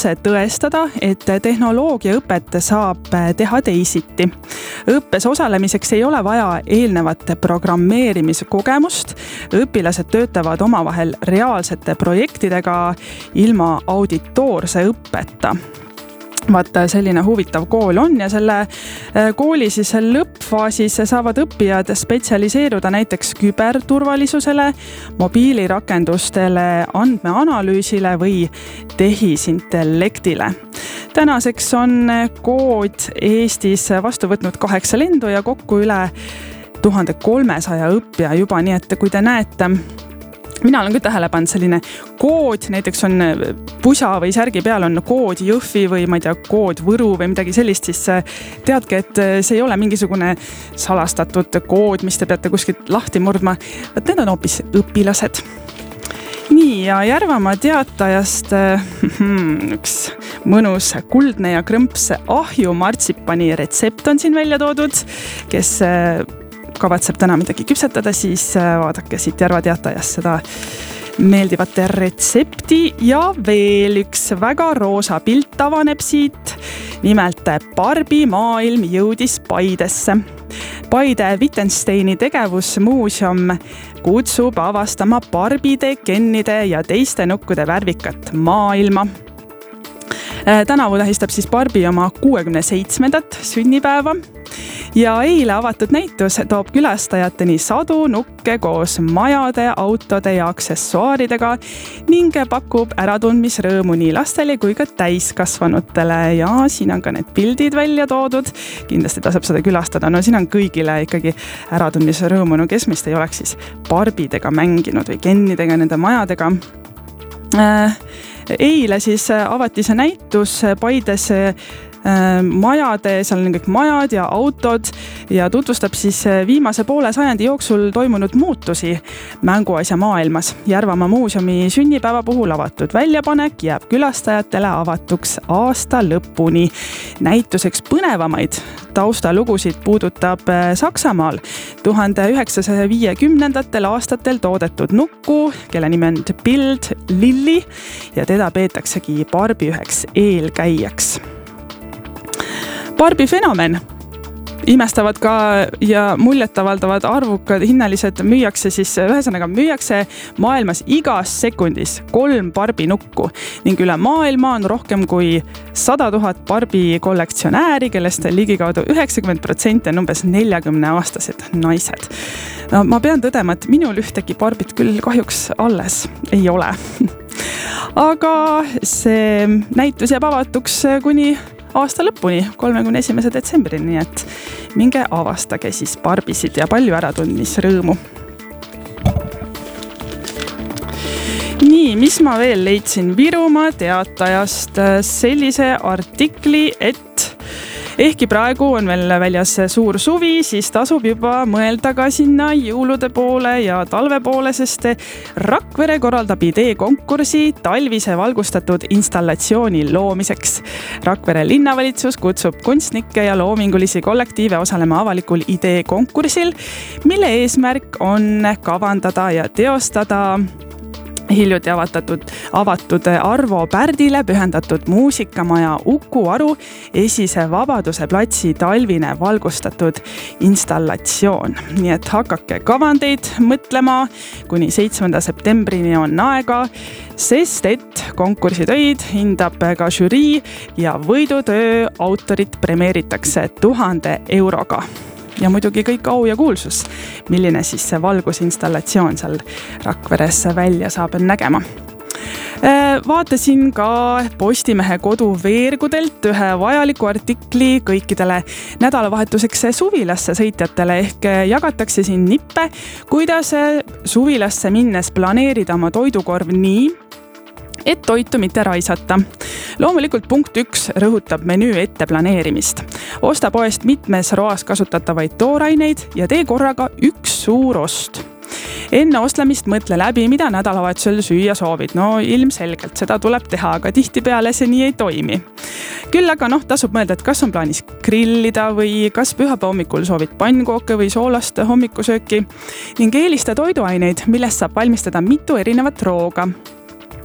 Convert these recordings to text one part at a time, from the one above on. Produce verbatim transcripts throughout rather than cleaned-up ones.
katse tõestada, et tehnoloogiaõpet saab teha teisiti. Õppes osalemiseks ei ole vaja eelnevat programmeerimise kogemust. Õpilased töötavad omavahel reaalsete projektidega ilma auditoorse õppeta. Vaata, selline huvitav kool on ja selle kooli siis lõppfaasis saavad õppijad spetsialiseeruda näiteks küberturvalisusele, mobiilirakendustele, andmeanalüüsile või tehisintellektile. Tänaseks on kood Eestis vastu võtnud kaheksa lendu ja kokku üle tuhande kolmesaja õppija juba, nii et kui te näete, mina olen küll tähele pannud selline kood, näiteks on pusa või särgi peal on kood Jõhvi või ma ei tea, kood Võru või midagi sellist, siis teadke, et see ei ole mingisugune salastatud kood, mis te peate kuskilt lahti murdma. Vaat need on hoopis õpilased. Nii, ja Järvamaa teatajast üks mõnus kuldne ja krõmps ahju martsipani retsept on siin välja toodud, kes kavatseb täna midagi küpsetada, siis vaadake siit Järva teatajast seda meeldivate retsepti ja veel üks väga roosa pilt avaneb siit. Nimelt Barbi maailm jõudis Paidesse. Paide Wittgensteini tegevusmuuseum kutsub avastama Barbide, Kennide ja teiste nukkude värvikat maailma. Tänavu tähistab siis Barbi oma kuuekümne seitsmendat sünnipäeva ja eile avatud näitus toob külastajateni sadu nukke koos majade, autode ja aksessuaaridega ning pakub äratundmisrõõmu nii lastele kui ka täiskasvanutele ja siin on ka need pildid välja toodud. Kindlasti tasub seda külastada, no siin on kõigile ikkagi äratundmisrõõmu, no kes meist ei oleks siis Barbidega mänginud või Kennidega, nende majadega. Eile siis avati see näitus Paides majade, seal on kõik majad ja autod ja tutvustab siis viimase poole sajandi jooksul toimunud muutusi mänguasja maailmas. Järvamaa muuseumi sünnipäeva puhul avatud väljapanek jääb külastajatele avatuks aasta lõpuni. Näituseks põnevamaid taustalugusid puudutab Saksamaal tuhande üheksasaja viiekümnendatel aastatel toodetud nukku, kelle nimi on Bild Lilli ja teda peetaksegi Barbi üheks eelkäijaks. Barbi fenomen imestavad ka ja muljetavaldavad arvukad hinnalised müüakse siis, ühesõnaga müüakse maailmas igas sekundis kolm Barbi nukku ning üle maailma on rohkem kui sada tuhat Barbi kollektsionääri, kellest ligikaudu üheksakümmend protsenti on umbes neljakümne aastased naised. No, ma pean tõdema, et minul ühtegi Barbit küll kahjuks alles ei ole. Aga see näitus jääb avatuks kuni aasta lõpuni, kolmekümne esimese detsembrini, nii et minge avastage siis Barbisid ja palju äratundmisrõõmu. Nii, mis ma veel leidsin Virumaa teatajast sellise artikli, et ehkki praegu on veel väljas suur suvi, siis tasub juba mõelda ka sinna jõulude poole ja talve poole, sest Rakvere korraldab ideekonkursi talvise valgustatud installatsiooni loomiseks. Rakvere linnavalitsus kutsub kunstnikke ja loomingulisi kollektiive osalema avalikul ideekonkursil, mille eesmärk on kavandada ja teostada hiljuti avatatud, avatud Arvo Pärdile pühendatud muusikamaja Uku Aru esise Vabaduse platsi talvine valgustatud installatsioon. Nii et hakake kavandeid mõtlema, kuni seitsmenda septembrini on aega, sest et konkursitöid hindab ka žürii ja võidutöö autorit premeeritakse tuhande euroga. Ja muidugi kõik au ja kuulsus, milline siis see valgusinstallatsioon seal Rakveres välja saab nägema. Vaatasin ka Postimehe koduveergudelt ühe vajaliku artikli kõikidele nädalavahetuseks suvilasse sõitjatele ehk jagatakse siin nippe, kuidas suvilasse minnes planeerida oma toidukorv nii, et toitu mitte raisata. Loomulikult punkt üks rõhutab menüü ette planeerimist. Osta poest mitmes roas kasutatavaid tooraineid ja tee korraga üks suur ost. Enne ostlemist mõtle läbi, mida nädalavahetusel süüa soovid. No ilmselgelt seda tuleb teha, aga tihtipeale see nii ei toimi. Küll aga noh, tasub mõelda, et kas on plaanis grillida või kas pühapäeva hommikul soovid pannkooke või soolast hommikusööki ning eelista toiduaineid, millest saab valmistada mitu erinevat rooga.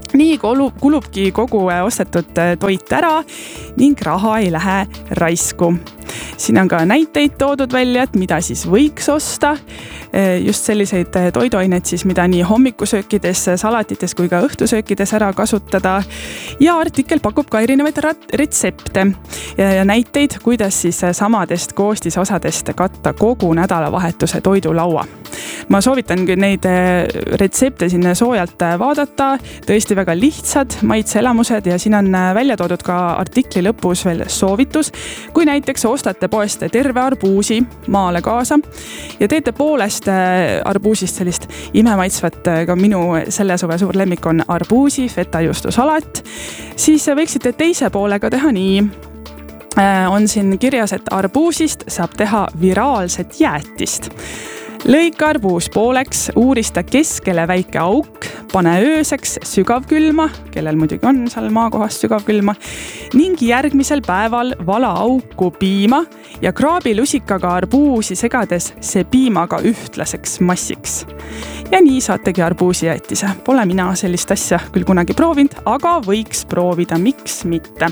nii kulubki kogu ostetud toit ära ning raha ei lähe raisku. Siin on ka näiteid toodud välja, et mida siis võiks osta. Just selliseid toiduaineid siis, mida nii hommikusöökides, salatites kui ka õhtusöökides ära kasutada. Ja artikkel pakub ka erinevaid retsepte ja näiteid, kuidas siis samadest koostisosadest katta kogu nädalavahetuse toidulaua. Ma soovitan neid retsepte sinna soojalt vaadata, tõesti väga lihtsad maitseelamused ja siin on välja toodud ka artikli lõpus veel soovitus, kui näiteks ostate poest terve arbuusi maale kaasa ja teete poolest arbuusist sellist imemaitsvat, ka minu selle suve suur lemmik on arbuusi fetajuustu salat, siis võiksite teise poolega teha nii. On siin kirjas, et arbuusist saab teha viraalset jäätist. Lõika arbuus pooleks, uurista keskele väike auk, pane ööseks sügavkülma, kellel muidugi on seal maakohas sügavkülma, ning järgmisel päeval vala auku piima ja kraabi lusikaga arbuusi segades see piimaga ühtlaseks massiks. Ja nii saategi arbuusi jäätise. Pole mina sellist asja küll kunagi proovinud, aga võiks proovida, miks mitte.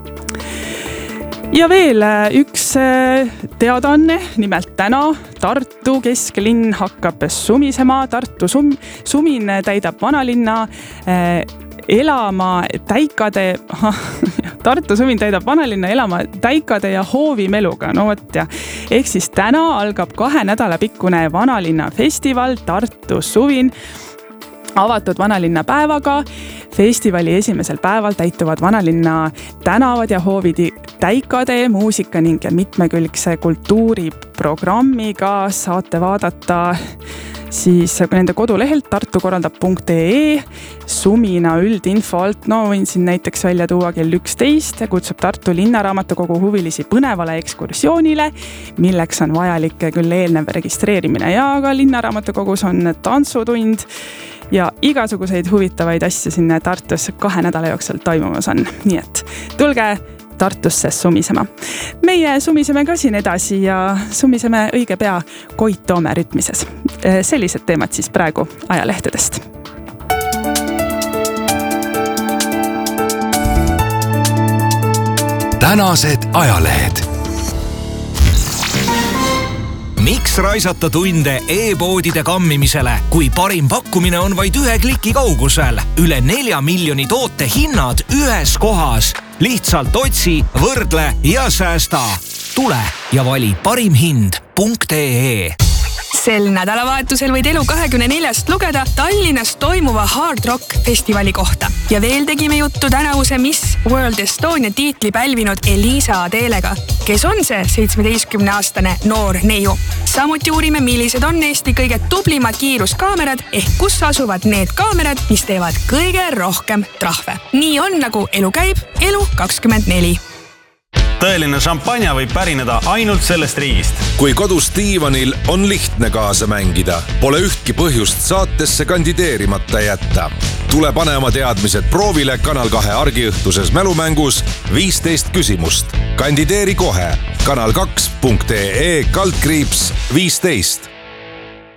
Ja veel üks teadaanne, nimelt täna Tartu kesklinn hakkab sumisema. Tartu sum, sumin täidab vanalinna elama täikade, Tartu sumin täidab vanalinna elama täikade ja hoovimeluga. No võt ja. Ehk siis täna algab kahe nädala pikkune vanalinna festival Tartu suvin avatud vanalinna päevaga. Festivali esimesel päeval täituvad vanalinna tänavad ja hoovid täikade, muusika ning mitmekülgse kultuuriprogrammiga. Saate vaadata siis nende kodulehelt tartukorraldab punkt ee sumina üldinfo alt. No võin siin näiteks välja tuua kell üksteist kutsub Tartu linnaraamatukogu huvilisi põnevale ekskursioonile, milleks on vajalik küll eelnev registreerimine ja ka linnaraamatukogus on tantsutund ja igasuguseid huvitavaid asju sinna Tartus kahe nädala jooksul toimumas on. Nii et tulge Tartusse sumisema. Meie sumiseme ka siin edasi ja sumiseme õige pea Koit Toome rütmises. Sellised teemad siis praegu ajalehtedest. Tänased ajalehed. Miks raisata tunde e-poodide kammimisele, kui parim pakkumine on vaid ühe kliki kaugusel? Üle nelja miljoni toote hinnad ühes kohas. Lihtsalt otsi, võrdle ja säästa. Tule ja vali parim hind punkt ee. Sel nädalavahetusel võid Elu kahekümne neljast lugeda Tallinnas toimuva Hard Rock festivali kohta. Ja veel tegime juttu tänavuse Miss World Estonia tiitli pälvinud Elisa Adelega, kes on see seitsmeteistkümne-aastane noor neiu. Samuti uurime, millised on Eesti kõige tublimad kiiruskaamerad ehk kus asuvad need kaamerad, mis teevad kõige rohkem trahve. Nii on, nagu elu käib, Elu kakskümmend neli. Tõeline šampanja võib pärineda ainult sellest riigist. Kui kodus diivanil on lihtne kaasa mängida, pole ühtki põhjust saatesse kandideerimata jätta. Tule pane oma teadmised proovile Kanal kahe argiõhtuses mälumängus viisteist küsimust. Kandideeri kohe kanal kaks punkt ee kaldkriips viisteist.